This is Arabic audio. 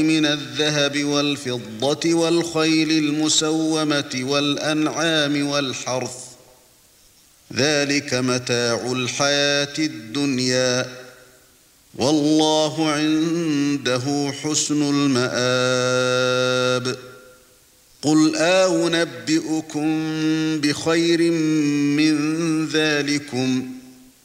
من الذهب والفضة والخيل المسومة والأنعام والحرث ذلك متاع الحياة الدنيا والله عنده حسن المآب قل أنبئكم بخير من ذلكم